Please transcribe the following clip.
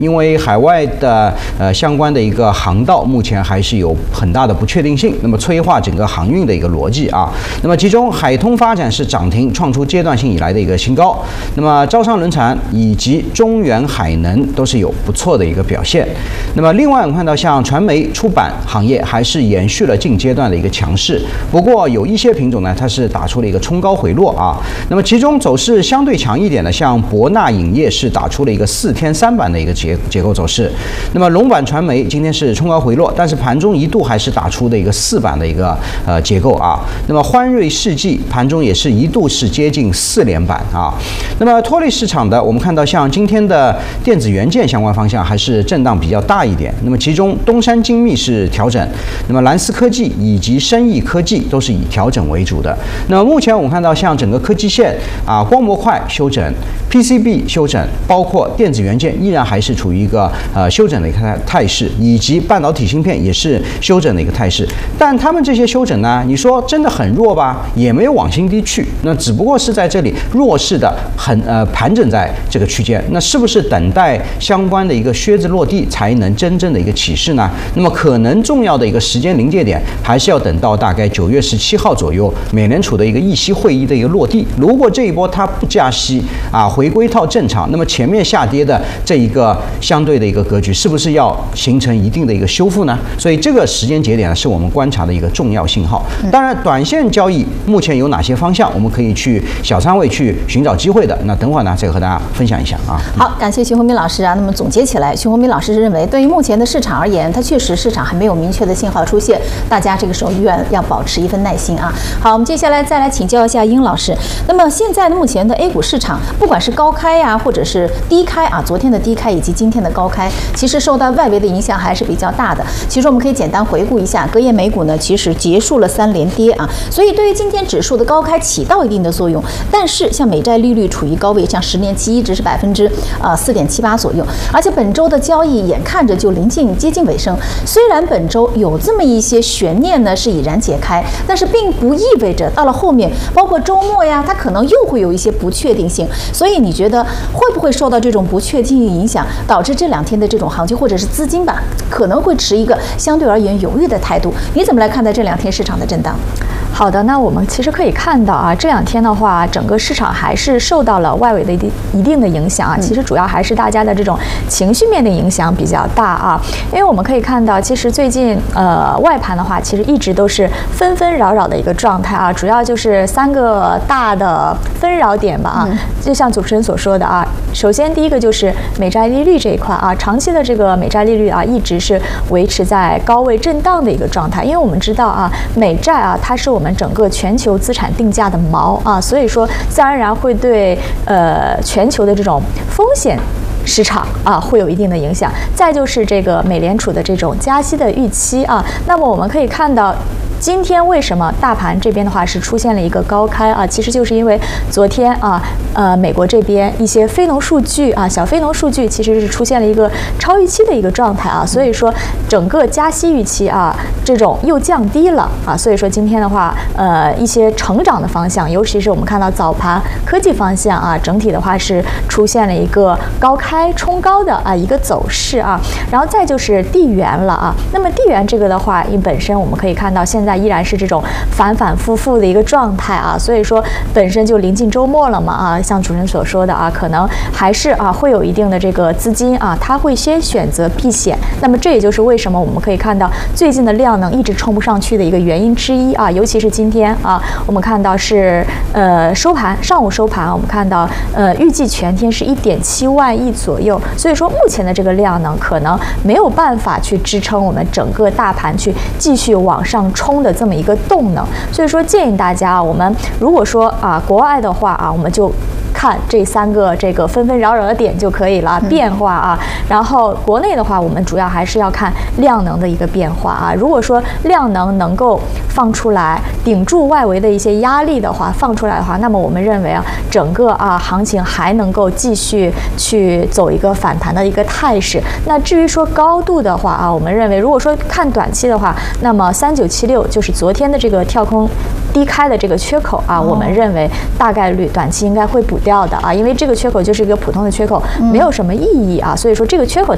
因为海外的相关的一个航道目前还是有很大的不确定性，那么催化整个航运的一个逻辑啊。那么其中海通发展是涨停，创出阶段性以来的一个新高。那么招商轮船以及中远海能都是有不错的一个表现。那么另外我们看到像传媒出版行业还是延续了近阶段的一个强势，不过有一些品种呢它是打出了一个冲高回落啊。那么其中走势相对强一点的，像博纳影业是打出了一个4天3板的一个结构走势。那么龙板传媒今天是冲高回落，但是盘中一度还是打出的一个4板的一个结构啊。那么欢瑞世纪盘中也是一度是接近4连板啊。那么拖累市场的，我们看到像今天的电子元件相关方向还是震荡比较大一点。那么其中东山精密是调整，那么蓝思科技以及生意科技都是以调整为主的。那么目前我们看到像整个科技线啊，光模块修整 ，PCB 修整，包括电子元件依然还是处于一个修整的一个态势，以及半导体芯片也是修整的一个态势。但他们这些修整呢，你说真的很弱吧，也没有往新低去，那只不过是在这里弱势的盘整在这个区间。那是不是等待相关的一个靴子落地才能真正的一个起势呢？那么可能重要的一个时间临界点还是要等到大概9月17号左右，美联储的一个议息会议的一个落地。如果这一波它不加息啊，回归到正常，那么前面下跌的这一个相对的一个格局是不是要形成一定的一个修复呢？所以这个时间节点呢是我们观察的一个重要信号。当然短线交易目前有哪些方向我们可以去小仓位去寻找机会的，那等会儿呢再和大家分享一下啊。 好，感谢徐宏斌老师啊。那么总结起来，徐宏斌老师认为，对于目前的市场而言，它确实市场还没有明确的信号出现，大家这个时候要保持一份耐心啊。好，我们接下来再来请教一下殷老师。那么现在目前的 A 股市场，不管是高开呀，或者是低开啊，昨天的低开以及今天的高开，其实受到外围的影响还是比较大的。其实我们可以简单回顾一下，隔夜美股呢，其实结束了3连跌啊，所以对于今天指数的高开起到一定的作用。但是像美债利率处于高位，像10年期一直是4.78%左右，而且本周的交易眼看着就接近尾声。虽然本周有这么一些悬念呢是已然解开，但是并不意味着到了后面，包括周末呀，它可能又会有一些不确定性。所以你觉得会不会受到这种不确定性影响，导致这2天的这种行情或者是资金吧，可能会持一个相对而言犹豫的态度？你怎么来看待这2天市场的震荡？ 好的，那我们其实可以看到啊，这2天的话，整个市场还是受到了外围的一定的影响啊。其实主要还是大家的这种情绪面的影响比较大啊。因为我们可以看到，其实最近外盘的话，其实一直都是纷纷扰扰的一个状态啊。主要就是3个大的纷扰点吧啊。就像主持人所说的啊，首先第一个就是美债利率这一块啊，长期的这个美债利率啊，一直是维持在高位震荡的一个状态。因为我们知道啊，美债啊，它是我们整个全球资产定价的锚啊，所以说自然而然会对全球的这种风险市场啊会有一定的影响。再就是这个美联储的这种加息的预期啊，那么我们可以看到，今天为什么大盘这边的话是出现了一个高开啊？其实就是因为昨天啊，美国这边一些非农数据啊，小非农数据其实是出现了一个超预期的一个状态啊，所以说整个加息预期啊，这种又降低了啊，所以说今天的话，一些成长的方向，尤其是我们看到早盘科技方向啊，整体的话是出现了一个高开冲高的一个走势啊，然后再就是地缘了啊，那么地缘这个的话，因为本身我们可以看到现在依然是这种反反复复的一个状态啊，所以说本身就临近周末了嘛啊，像主持人所说的啊，可能还是会有一定的这个资金啊，它会先选择避险。那么这也就是为什么我们可以看到最近的量能一直冲不上去的一个原因之一啊，尤其是今天啊，我们看到是上午收盘，我们看到预计全天是1.7万亿左右，所以说目前的这个量能可能没有办法去支撑我们整个大盘去继续往上冲的这么一个动能。所以说建议大家，我们如果说国外的话我们就看这3个这个纷纷扰扰的点就可以了，变化啊。然后国内的话，我们主要还是要看量能的一个变化啊。如果说量能够放出来，顶住外围的一些压力的话，放出来的话，那么我们认为整个行情还能够继续去走一个反弹的一个态势。那至于说高度的话我们认为如果说看短期的话，那么3976就是昨天的这个跳空低开的这个缺口我们认为大概率短期应该会补掉的因为这个缺口就是一个普通的缺口，没有什么意义所以说这个缺口